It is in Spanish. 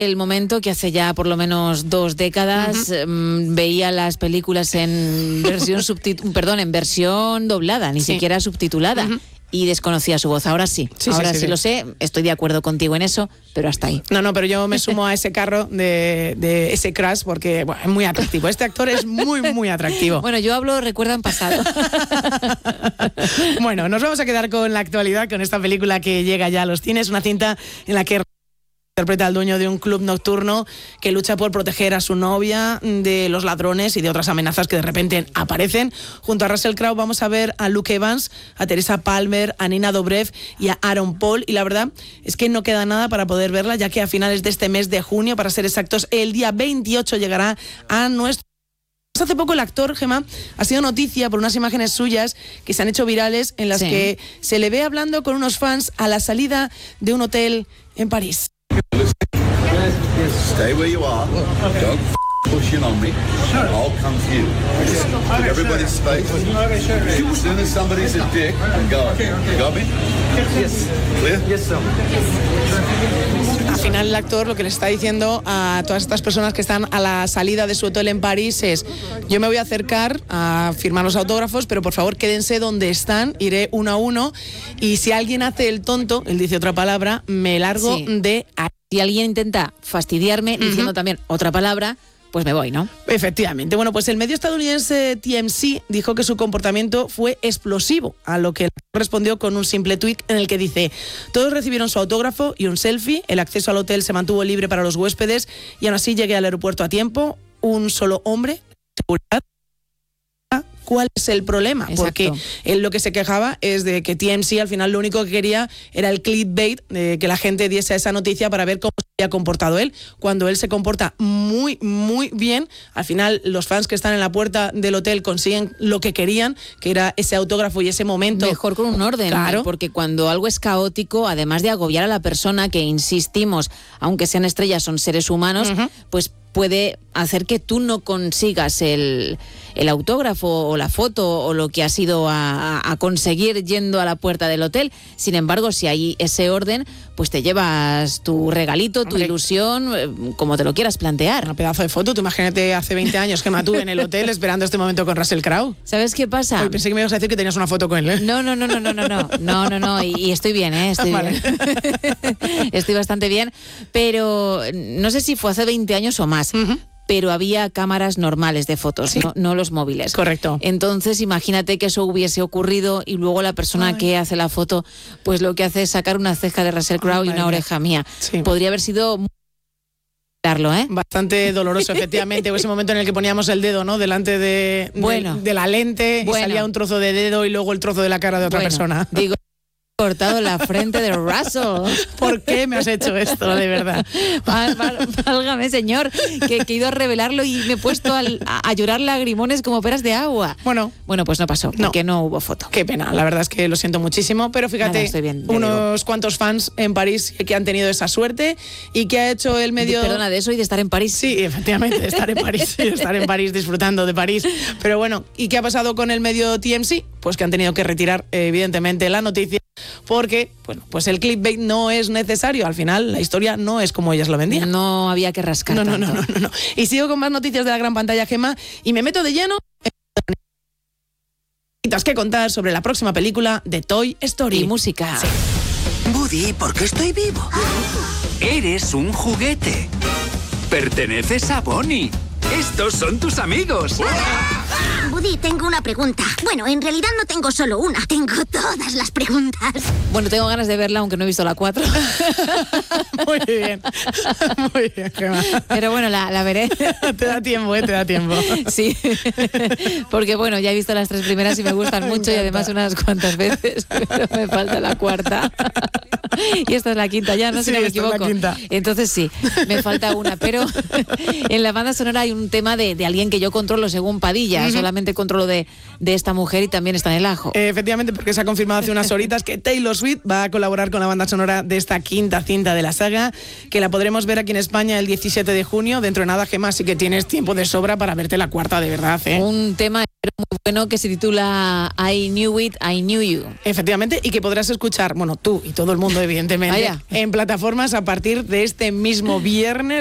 el momento que hace ya por lo menos 2 décadas veía las películas en versión en versión doblada, ni siquiera subtitulada. Y desconocía su voz. Ahora sí, ahora sí lo sé, estoy de acuerdo contigo en eso, pero hasta ahí. No, pero yo me sumo a ese carro de ese Crash porque es muy atractivo. Este actor es muy, muy atractivo. Bueno, yo hablo, recuerda en pasado. Bueno, nos vamos a quedar con la actualidad, con esta película que llega ya a los cines, una cinta en la que interpreta al dueño de un club nocturno que lucha por proteger a su novia de los ladrones y de otras amenazas que de repente aparecen. Junto a Russell Crowe vamos a ver a Luke Evans, a Teresa Palmer, a Nina Dobrev y a Aaron Paul. Y la verdad es que no queda nada para poder verla, ya que a finales de este mes de junio, para ser exactos, el día 28 llegará a nuestro... Hace poco el actor, Gemma, ha sido noticia por unas imágenes suyas que se han hecho virales en las que se le ve hablando con unos fans a la salida de un hotel en París. Stay where you are. Don't push in on me. I'll come to you. Give everybody space. As soon as somebody's a dick, go. You got me? Yes. Clear? Yes, sir. Al final el actor lo que le está diciendo a todas estas personas que están a la salida de su hotel en París es: yo me voy a acercar a firmar los autógrafos, pero por favor quédense donde están, iré uno a uno, y si alguien hace el tonto, él dice otra palabra, me largo de ahí. Si alguien intenta fastidiarme diciendo también otra palabra, pues me voy, ¿no? Efectivamente. Bueno, pues el medio estadounidense TMZ dijo que su comportamiento fue explosivo, a lo que respondió con un simple tuit en el que dice: todos recibieron su autógrafo y un selfie, el acceso al hotel se mantuvo libre para los huéspedes y aún así llegué al aeropuerto a tiempo, un solo hombre, seguridad. ¿Cuál es el problema? Exacto. Porque él lo que se quejaba es de que TMZ al final lo único que quería era el clickbait, que la gente diese esa noticia para ver cómo se había comportado él. Cuando él se comporta muy, muy bien, al final los fans que están en la puerta del hotel consiguen lo que querían, que era ese autógrafo y ese momento. Mejor con un orden, claro. Porque cuando algo es caótico, además de agobiar a la persona, que insistimos, aunque sean estrellas, son seres humanos, pues puede hacer que tú no consigas el autógrafo o la foto o lo que has ido a conseguir yendo a la puerta del hotel. Sin embargo, si hay ese orden, pues te llevas tu regalito, tu ilusión, como te lo quieras plantear. Un pedazo de foto. Tú imagínate hace 20 años, Gemma, tú en el hotel esperando este momento con Russell Crowe. ¿Sabes qué pasa? Hoy pensé que me ibas a decir que tenías una foto con él. No, y estoy bien, estoy bien. Estoy bastante bien, pero no sé si fue hace 20 años o más. Pero había cámaras normales de fotos, no los móviles. Correcto. Entonces, imagínate que eso hubiese ocurrido y luego la persona que hace la foto, pues lo que hace es sacar una ceja de Russell Crowe y una oreja mía. Sí. Podría haber sido bastante doloroso, efectivamente. O ese momento en el que poníamos el dedo, ¿no? Delante de la lente y salía un trozo de dedo y luego el trozo de la cara de otra persona. Digo, cortado la frente de Russell. ¿Por qué me has hecho esto, de verdad? Válgame, señor, que he ido a revelarlo y me he puesto a llorar lagrimones como peras de agua. Bueno, pues no pasó, porque no hubo foto. Qué pena, la verdad es que lo siento muchísimo, pero fíjate, unos cuantos fans en París que han tenido esa suerte y que ha hecho el medio... Perdona, de eso y de estar en París. Sí, efectivamente, de estar en París, y de estar en París disfrutando de París. Pero bueno, ¿y qué ha pasado con el medio TMZ? Pues que han tenido que retirar, evidentemente, la noticia, porque pues el clickbait no es necesario. Al final la historia no es como ellas lo vendían. No había que rascar tanto. No. Y sigo con más noticias de la gran pantalla, Gemma, y me meto de lleno en que contar sobre la próxima película de Toy Story. Y música. Sí. Woody, ¿por qué estoy vivo? Eres un juguete. Perteneces a Bonnie. Estos son tus amigos. Woody, tengo una pregunta. Bueno, en realidad no tengo solo una, tengo todas las preguntas. Bueno, tengo ganas de verla, aunque no he visto la 4. Muy bien, Gemma. Pero bueno, la veré. Te da tiempo, te da tiempo. Sí, porque bueno, ya he visto las 3 primeras y me gustan mucho y además unas cuantas veces, pero me falta la 4. Y esta es la 5ª ya, no sé si me equivoco. Es la 5ª. Entonces sí, me falta una, pero en la banda sonora hay un tema de alguien que yo controlo según Padilla, solamente controlo de esta mujer y también está en el ajo. Efectivamente, porque se ha confirmado hace unas horitas que Taylor Swift va a colaborar con la banda sonora de esta 5ª cinta de la saga, que la podremos ver aquí en España el 17 de junio, dentro de nada, Gemma, así que tienes tiempo de sobra para verte la 4ª, de verdad. Un tema muy bueno que se titula I Knew It, I Knew You. Efectivamente, y que podrás escuchar, bueno, tú y todo el mundo, evidentemente, Vaya. en plataformas a partir de este mismo viernes.